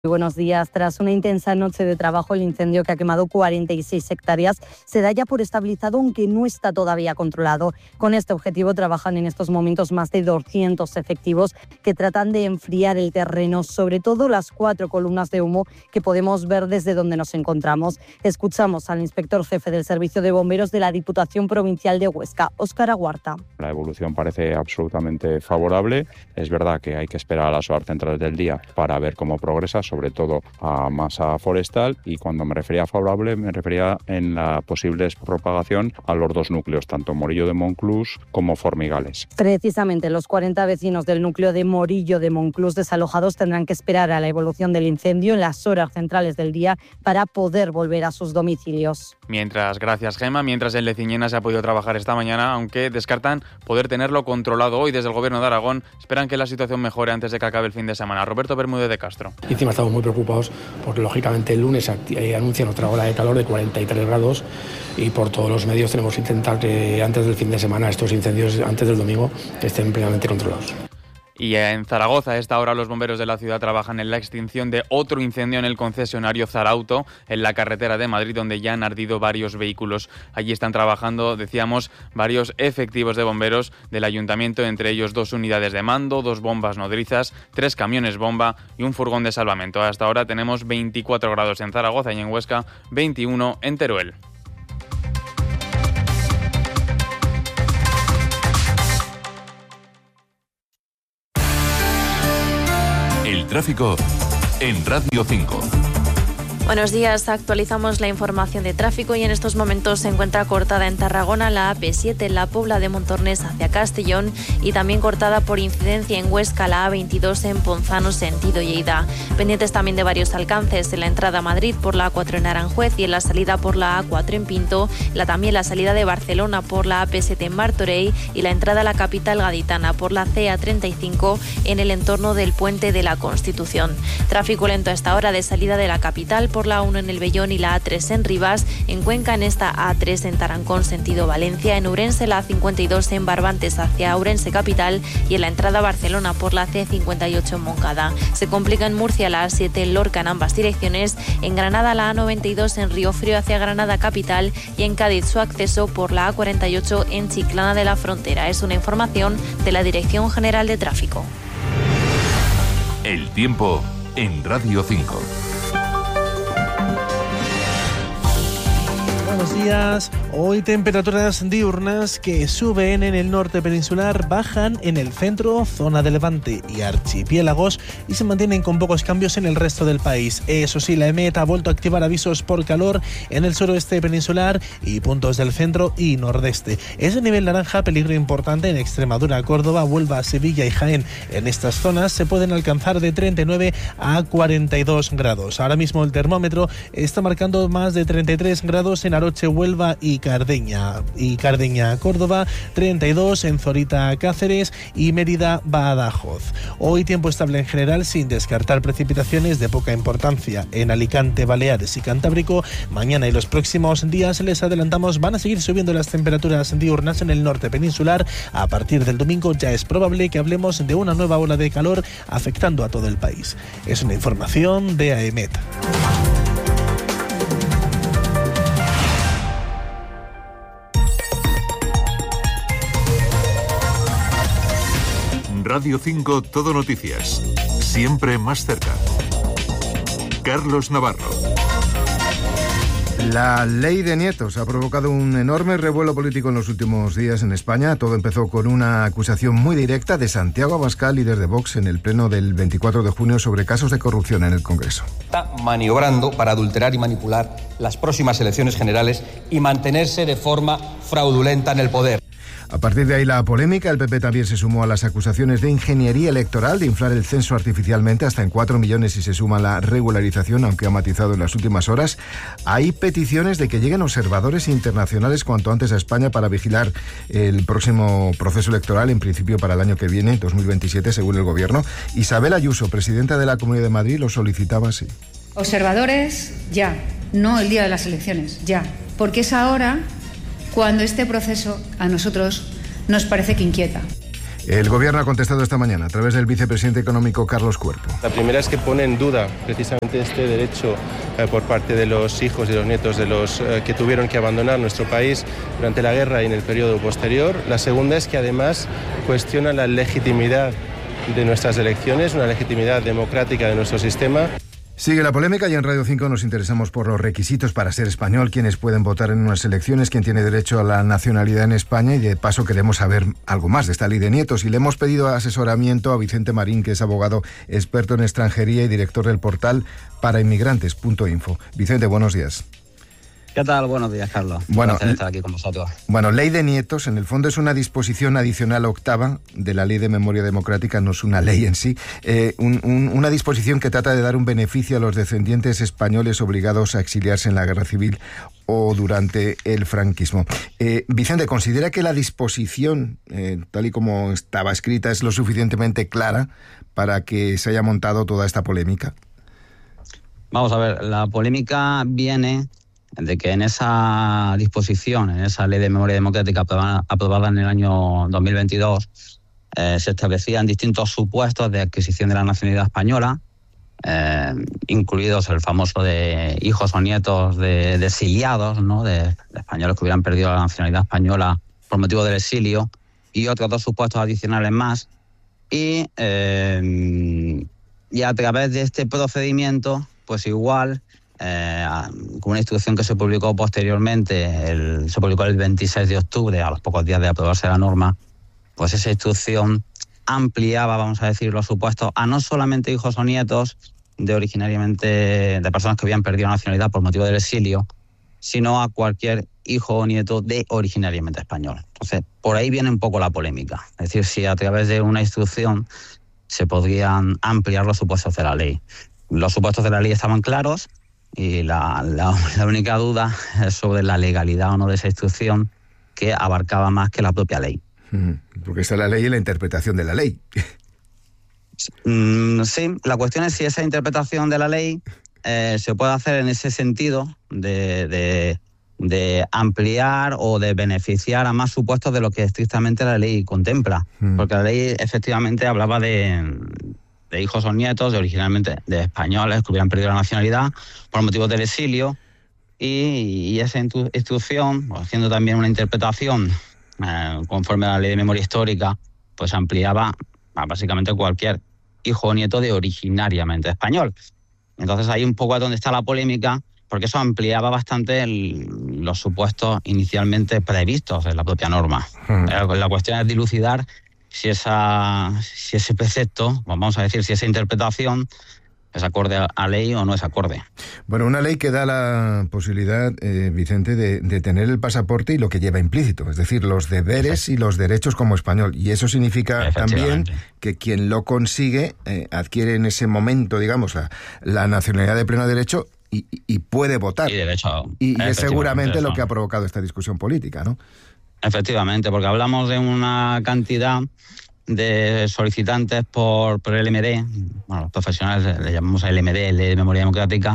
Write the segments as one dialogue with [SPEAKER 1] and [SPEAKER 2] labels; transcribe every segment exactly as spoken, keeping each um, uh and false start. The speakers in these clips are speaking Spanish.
[SPEAKER 1] Buenos días. Tras una intensa noche de trabajo, el incendio que ha quemado cuarenta y seis hectáreas se da ya por estabilizado, aunque no está todavía controlado. Con este objetivo trabajan en estos momentos más de doscientos efectivos que tratan de enfriar el terreno, sobre todo las cuatro columnas de humo que podemos ver desde donde nos encontramos. Escuchamos al inspector jefe del Servicio de Bomberos de la Diputación Provincial de Huesca, Óscar Aguarta.
[SPEAKER 2] La evolución parece absolutamente favorable. Es verdad que hay que esperar a las horas centrales del día para ver cómo progresa, sobre todo a masa forestal, y cuando me refería a favorable me refería en la posible propagación a los dos núcleos, tanto Morillo de Monclús como Formigales.
[SPEAKER 1] Precisamente los cuarenta vecinos del núcleo de Morillo de Monclús desalojados tendrán que esperar a la evolución del incendio en las horas centrales del día para poder volver a sus domicilios.
[SPEAKER 3] Mientras, gracias Gema, mientras en Leciñena se ha podido trabajar esta mañana, aunque descartan poder tenerlo controlado hoy desde el Gobierno de Aragón, esperan que la situación mejore antes de que acabe el fin de semana. Roberto Bermúdez de Castro.
[SPEAKER 4] Y encima estamos muy preocupados porque lógicamente el lunes eh, anuncian otra ola de calor de cuarenta y tres grados y por todos los medios tenemos que intentar que antes del fin de semana estos incendios, antes del domingo, estén plenamente controlados.
[SPEAKER 3] Y en Zaragoza, a esta hora, los bomberos de la ciudad trabajan en la extinción de otro incendio en el concesionario Zarauto, en la carretera de Madrid, donde ya han ardido varios vehículos. Allí están trabajando, decíamos, varios efectivos de bomberos del ayuntamiento, entre ellos dos unidades de mando, dos bombas nodrizas, tres camiones bomba y un furgón de salvamento. Hasta ahora tenemos veinticuatro grados en Zaragoza y en Huesca, veintiuno en Teruel.
[SPEAKER 5] El tráfico en Radio cinco.
[SPEAKER 6] Buenos días, actualizamos la información de tráfico y en estos momentos se encuentra cortada en Tarragona la A P siete en la Pobla de Montornés hacia Castellón y también cortada por incidencia en Huesca la A veintidós en Ponzano sentido Lleida. Pendientes también de varios alcances en la entrada a Madrid por la A cuatro en Aranjuez y en la salida por la A cuatro en Pinto, la, también la salida de Barcelona por la A P siete en Martorell y la entrada a la capital gaditana por la C A treinta y cinco en el entorno del Puente de la Constitución. Tráfico lento a esta hora de salida de la capital por la A uno en el Vellón y la A tres en Rivas, en Cuenca en esta A tres en Tarancón sentido Valencia, en Ourense la A cincuenta y dos en Barbantes hacia Ourense capital y en la entrada a Barcelona por la C cincuenta y ocho en Moncada. Se complica en Murcia la A siete en Lorca en ambas direcciones, en Granada la A noventa y dos en Río Frío hacia Granada capital y en Cádiz su acceso por la A cuarenta y ocho en Chiclana de la Frontera. Es una información de la Dirección General de Tráfico.
[SPEAKER 5] El tiempo en Radio cinco.
[SPEAKER 7] Buenos días. Hoy temperaturas diurnas que suben en el norte peninsular, bajan en el centro, zona de Levante y archipiélagos y se mantienen con pocos cambios en el resto del país. Eso sí, la EMET ha vuelto a activar avisos por calor en el suroeste peninsular y puntos del centro y nordeste. Es de nivel naranja, peligro importante en Extremadura, Córdoba, Huelva, Sevilla y Jaén. En estas zonas se pueden alcanzar de treinta y nueve a cuarenta y dos grados. Ahora mismo el termómetro está marcando más de treinta y tres grados en Aroche, Huelva y Cardeña y Cardeña, Córdoba, treinta y dos en Zorita, Cáceres y Mérida, Badajoz. Hoy tiempo estable en general, sin descartar precipitaciones de poca importancia en Alicante, Baleares y Cantábrico. Mañana y los próximos días, les adelantamos, van a seguir subiendo las temperaturas diurnas en el norte peninsular. A partir del domingo ya es probable que hablemos de una nueva ola de calor afectando a todo el país. Es una información de AEMET.
[SPEAKER 5] Radio cinco Todo Noticias. Siempre más cerca. Carlos Navarro.
[SPEAKER 8] La ley de nietos ha provocado un enorme revuelo político en los últimos días en España. Todo empezó con una acusación muy directa de Santiago Abascal, líder de Vox, en el pleno del veinticuatro de junio sobre casos de corrupción en el Congreso.
[SPEAKER 9] Está maniobrando para adulterar y manipular las próximas elecciones generales y mantenerse de forma fraudulenta en el poder.
[SPEAKER 8] A partir de ahí la polémica, el P P también se sumó a las acusaciones de ingeniería electoral, de inflar el censo artificialmente hasta en cuatro millones si se suma la regularización, aunque ha matizado en las últimas horas. Hay peticiones de que lleguen observadores internacionales cuanto antes a España para vigilar el próximo proceso electoral, en principio para el año que viene, dos mil veintisiete, según el Gobierno. Isabel Ayuso, presidenta de la Comunidad de Madrid, lo solicitaba así.
[SPEAKER 10] Observadores, ya, no el día de las elecciones, ya, porque es ahora cuando este proceso a nosotros nos parece que inquieta.
[SPEAKER 8] El Gobierno ha contestado esta mañana a través del vicepresidente económico Carlos Cuerpo.
[SPEAKER 11] La primera es que pone en duda precisamente este derecho eh, por parte de los hijos y los nietos de los eh, que tuvieron que abandonar nuestro país durante la guerra y en el periodo posterior. La segunda es que además cuestiona la legitimidad de nuestras elecciones, una legitimidad democrática de nuestro sistema.
[SPEAKER 8] Sigue la polémica y en Radio cinco nos interesamos por los requisitos para ser español, quiénes pueden votar en unas elecciones, quién tiene derecho a la nacionalidad en España, y de paso queremos saber algo más de esta ley de nietos y le hemos pedido asesoramiento a Vicente Marín, que es abogado experto en extranjería y director del portal para inmigrantes punto info. Vicente, buenos días.
[SPEAKER 12] ¿Qué tal? Buenos días, Carlos.
[SPEAKER 8] Bueno,
[SPEAKER 12] un placer estar aquí con vosotros.
[SPEAKER 8] Bueno, ley de nietos, en el fondo es una disposición adicional octava de la Ley de Memoria Democrática, no es una ley en sí, eh, un, un, una disposición que trata de dar un beneficio a los descendientes españoles obligados a exiliarse en la Guerra Civil o durante el franquismo. Eh, Vicente, ¿considera que la disposición, eh, tal y como estaba escrita, es lo suficientemente clara para que se haya montado toda esta polémica?
[SPEAKER 12] Vamos a ver, la polémica viene de que en esa disposición, en esa Ley de Memoria Democrática aprobada, aprobada en el año dos mil veintidós, eh, se establecían distintos supuestos de adquisición de la nacionalidad española, eh, incluidos el famoso de hijos o nietos de, de exiliados, ¿no? de, de españoles que hubieran perdido la nacionalidad española por motivo del exilio, y otros dos supuestos adicionales más. Y, eh, y a través de este procedimiento, pues igual, Eh, con una instrucción que se publicó posteriormente, el, se publicó el veintiséis de octubre, a los pocos días de aprobarse la norma, pues esa instrucción ampliaba, vamos a decir, los supuestos a no solamente hijos o nietos de originariamente de personas que habían perdido la nacionalidad por motivo del exilio, sino a cualquier hijo o nieto de originariamente español. Entonces, por ahí viene un poco la polémica. Es decir, si a través de una instrucción se podrían ampliar los supuestos de la ley. Los supuestos de la ley estaban claros, y la, la, la única duda es sobre la legalidad o no de esa instrucción, que abarcaba más que la propia ley.
[SPEAKER 8] Porque está la ley y la interpretación de la ley.
[SPEAKER 12] Mm, sí, la cuestión es si esa interpretación de la ley eh, se puede hacer en ese sentido de, de, de ampliar o de beneficiar a más supuestos de lo que estrictamente la ley contempla. Mm. Porque la ley efectivamente hablaba de... de hijos o nietos de originalmente de españoles que hubieran perdido la nacionalidad por motivos del exilio, y, y esa instrucción, haciendo también una interpretación eh, conforme a la Ley de Memoria Histórica, pues ampliaba a básicamente cualquier hijo o nieto de originariamente español. Entonces ahí un poco es donde está la polémica, porque eso ampliaba bastante el, los supuestos inicialmente previstos en la propia norma. Hmm. La cuestión es dilucidar si esa si ese precepto, vamos a decir, si esa interpretación es acorde a ley o no es acorde.
[SPEAKER 8] Bueno, una ley que da la posibilidad, eh, Vicente, de, de tener el pasaporte y lo que lleva implícito, es decir, los deberes y los derechos como español. Y eso significa también que quien lo consigue eh, adquiere en ese momento, digamos, la, la nacionalidad de pleno derecho y, y puede votar.
[SPEAKER 12] Y derecho.
[SPEAKER 8] Y, y es seguramente eso lo que ha provocado esta discusión política, ¿no?
[SPEAKER 12] Efectivamente, porque hablamos de una cantidad de solicitantes por, por el L M D, bueno, los profesionales le llamamos a L M D, Ley de Memoria Democrática,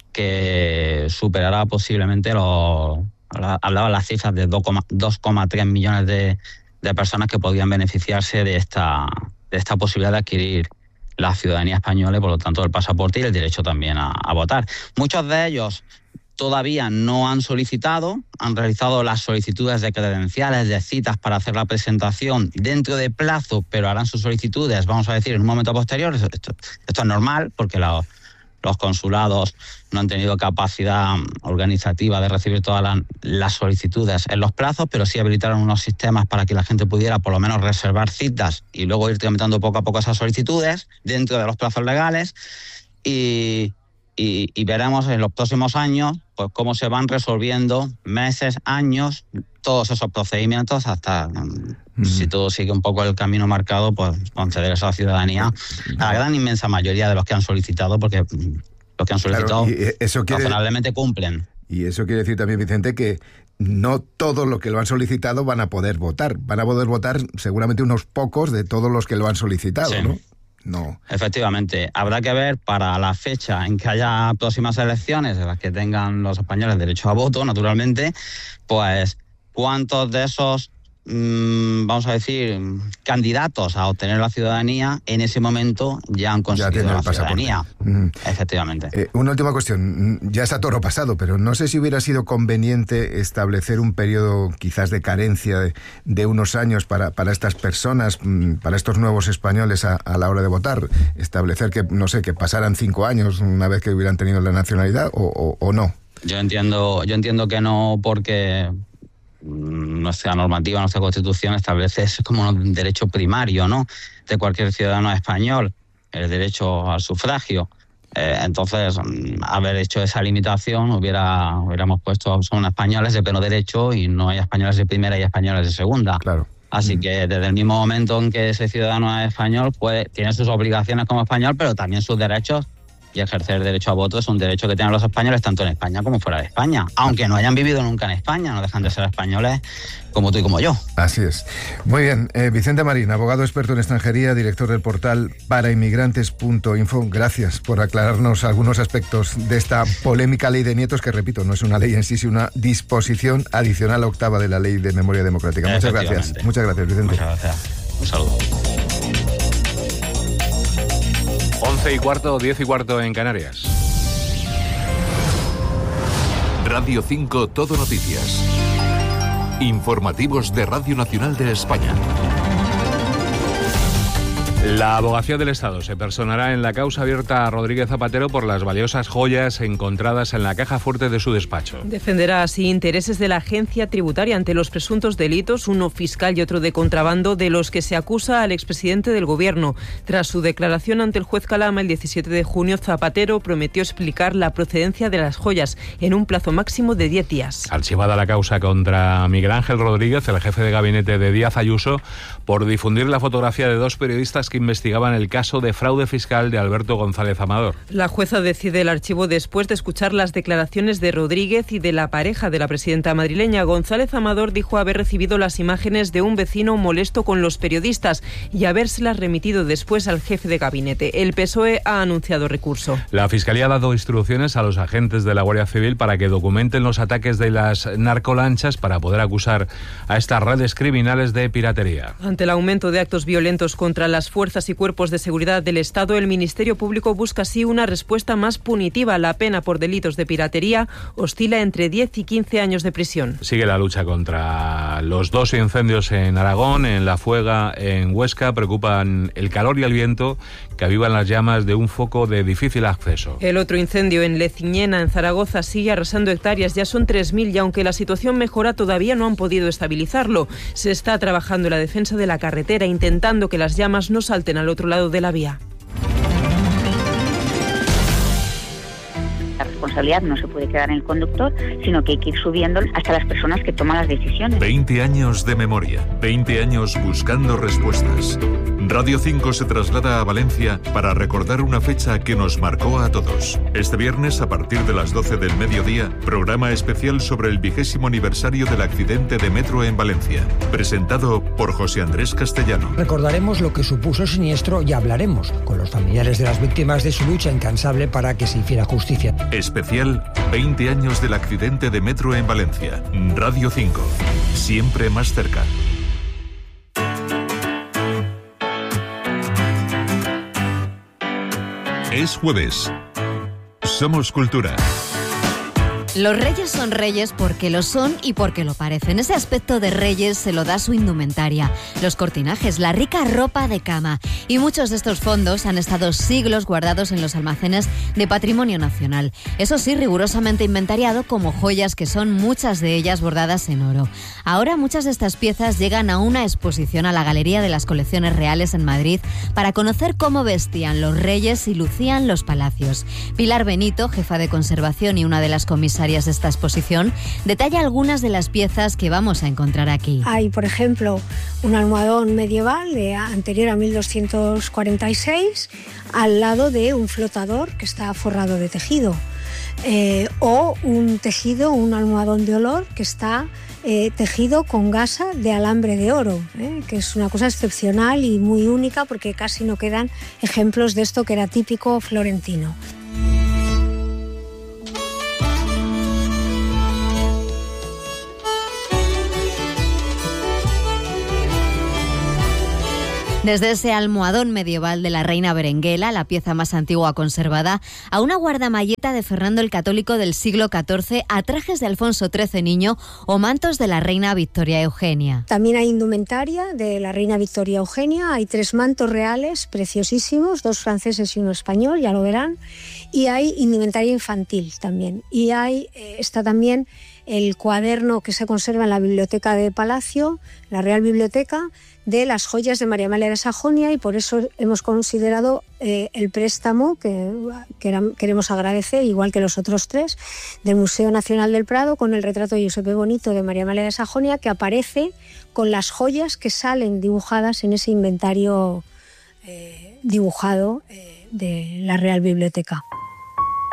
[SPEAKER 12] que superará posiblemente los... Hablaba las cifras de dos coma tres millones de, de personas que podían beneficiarse de esta, de esta posibilidad de adquirir la ciudadanía española y, por lo tanto, el pasaporte y el derecho también a, a votar. Muchos de ellos todavía no han solicitado, han realizado las solicitudes de credenciales, de citas para hacer la presentación dentro de plazo, pero harán sus solicitudes, vamos a decir, en un momento posterior. Esto, esto es normal, porque los, los consulados no han tenido capacidad organizativa de recibir todas las, las solicitudes en los plazos, pero sí habilitaron unos sistemas para que la gente pudiera por lo menos reservar citas y luego ir tramitando poco a poco esas solicitudes dentro de los plazos legales. Y... Y, y veremos en los próximos años pues cómo se van resolviendo meses, años, todos esos procedimientos hasta, mm. si todo sigue un poco el camino marcado, pues conceder esa ciudadanía a la gran inmensa mayoría de los que han solicitado, porque los que han solicitado
[SPEAKER 8] claro, eso quiere,
[SPEAKER 12] razonablemente cumplen.
[SPEAKER 8] Y eso quiere decir también, Vicente, que no todos los que lo han solicitado van a poder votar. Van a poder votar seguramente unos pocos de todos los que lo han solicitado, sí. ¿no? No.
[SPEAKER 12] Efectivamente, habrá que ver para la fecha en que haya próximas elecciones en las que tengan los españoles derecho a voto, naturalmente, pues cuántos de esos mmm, vamos a decir, candidatos a obtener la ciudadanía, en ese momento ya han conseguido
[SPEAKER 8] ya
[SPEAKER 12] la
[SPEAKER 8] el
[SPEAKER 12] ciudadanía.
[SPEAKER 8] Mm.
[SPEAKER 12] Efectivamente.
[SPEAKER 8] Eh, una última cuestión, ya está toro pasado, pero no sé si hubiera sido conveniente establecer un periodo quizás de carencia de, de unos años para, para estas personas, para estos nuevos españoles a, a la hora de votar, establecer que, no sé, que pasaran cinco años una vez que hubieran tenido la nacionalidad o, o, o no.
[SPEAKER 12] Yo entiendo, yo entiendo que no, porque nuestra normativa, nuestra Constitución establece eso como un derecho primario, ¿no?, de cualquier ciudadano español, el derecho al sufragio. Eh, entonces, haber hecho esa limitación, hubiera hubiéramos puesto, son españoles de pleno derecho y no hay españoles de primera y españoles de segunda.
[SPEAKER 8] Claro.
[SPEAKER 12] Así mm. que desde el mismo momento en que ese ciudadano es español, pues tiene sus obligaciones como español, pero también sus derechos. Y ejercer el derecho a voto es un derecho que tienen los españoles tanto en España como fuera de España. Aunque no hayan vivido nunca en España, no dejan de ser españoles como tú y como yo.
[SPEAKER 8] Así es. Muy bien. Eh, Vicente Marín, abogado experto en extranjería, director del portal para inmigrantes punto info. Gracias por aclararnos algunos aspectos de esta polémica ley de nietos, que repito, no es una ley en sí, sino una disposición adicional octava de la Ley de Memoria Democrática. Muchas gracias. Muchas gracias, Vicente.
[SPEAKER 12] Muchas gracias. Un saludo.
[SPEAKER 13] once y cuarto, diez y cuarto en Canarias.
[SPEAKER 5] Radio cinco Todo Noticias. Informativos de Radio Nacional de España.
[SPEAKER 13] La Abogacía del Estado se personará en la causa abierta a Rodríguez Zapatero por las valiosas joyas encontradas en la caja fuerte de su despacho.
[SPEAKER 14] Defenderá así intereses de la agencia tributaria ante los presuntos delitos, uno fiscal y otro de contrabando, de los que se acusa al expresidente del Gobierno. Tras su declaración ante el juez Calama el diecisiete de junio, Zapatero prometió explicar la procedencia de las joyas en un plazo máximo de diez días.
[SPEAKER 13] Archivada la causa contra Miguel Ángel Rodríguez, el jefe de gabinete de Díaz Ayuso, por difundir la fotografía de dos periodistas que investigaban el caso de fraude fiscal de Alberto González Amador.
[SPEAKER 14] La jueza decide el archivo después de escuchar las declaraciones de Rodríguez y de la pareja de la presidenta madrileña. González Amador dijo haber recibido las imágenes de un vecino molesto con los periodistas y habérselas remitido después al jefe de gabinete. El P S O E ha anunciado recurso.
[SPEAKER 13] La Fiscalía ha dado instrucciones a los agentes de la Guardia Civil para que documenten los ataques de las narcolanchas para poder acusar a estas redes criminales de piratería.
[SPEAKER 14] Ante el aumento de actos violentos contra las fuerzas y cuerpos de seguridad del Estado, el Ministerio Público busca así una respuesta más punitiva. La pena por delitos de piratería oscila entre diez y quince años de prisión.
[SPEAKER 13] Sigue la lucha contra los dos incendios en Aragón, en La Fuega, en Huesca. Preocupan el calor y el viento que avivan las llamas de un foco de difícil acceso.
[SPEAKER 14] El otro incendio en Leciñena, en Zaragoza, sigue arrasando hectáreas. Ya son tres mil y aunque la situación mejora, todavía no han podido estabilizarlo. Se está trabajando en la defensa de la carretera, intentando que las llamas no salten al otro lado de la vía.
[SPEAKER 15] La responsabilidad no se puede quedar en el conductor, sino que hay que ir subiendo hasta las personas que toman las decisiones.
[SPEAKER 5] veinte años de memoria, veinte años buscando respuestas. Radio cinco se traslada a Valencia para recordar una fecha que nos marcó a todos. Este viernes, a partir de las doce del mediodía, programa especial sobre el vigésimo aniversario del accidente de metro en Valencia, presentado por José Andrés Castellano.
[SPEAKER 16] Recordaremos lo que supuso el siniestro y hablaremos con los familiares de las víctimas de su lucha incansable para que se hiciera justicia.
[SPEAKER 5] Especial veinte años del accidente de metro en Valencia. Radio cinco, siempre más cerca. Es jueves. Somos Cultura.
[SPEAKER 17] Los reyes son reyes porque lo son y porque lo parecen. Ese aspecto de reyes se lo da su indumentaria, los cortinajes, la rica ropa de cama. Y muchos de estos fondos han estado siglos guardados en los almacenes de Patrimonio Nacional. Eso sí, rigurosamente inventariado como joyas, que son muchas de ellas bordadas en oro. Ahora muchas de estas piezas llegan a una exposición a la Galería de las Colecciones Reales en Madrid para conocer cómo vestían los reyes y lucían los palacios. Pilar Benito, jefa de conservación y una de las comisarias de esta exposición, detalla algunas de las piezas que vamos a encontrar aquí.
[SPEAKER 18] Hay, por ejemplo, un almohadón medieval de anterior a mil doscientos cuarenta y seis al lado de un flotador que está forrado de tejido, eh, o un tejido, un almohadón de olor que está eh, tejido con gasa de alambre de oro, eh, que es una cosa excepcional y muy única porque casi no quedan ejemplos de esto que era típico florentino.
[SPEAKER 17] Desde ese almohadón medieval de la reina Berenguela, la pieza más antigua conservada, a una guardamalleta de Fernando el Católico del siglo catorce, a trajes de Alfonso trece niño o mantos de la reina Victoria Eugenia.
[SPEAKER 18] También hay indumentaria de la reina Victoria Eugenia, hay tres mantos reales preciosísimos, dos franceses y uno español, ya lo verán, y hay indumentaria infantil también. Y hay eh, está también el cuaderno que se conserva en la biblioteca de Palacio, la Real Biblioteca, de las joyas de María Amalia de Sajonia, y por eso hemos considerado eh, el préstamo que, que era, queremos agradecer, igual que los otros tres, del Museo Nacional del Prado, con el retrato de Giuseppe Bonito de María Amalia de Sajonia, que aparece con las joyas que salen dibujadas en ese inventario eh, dibujado eh, de la Real Biblioteca.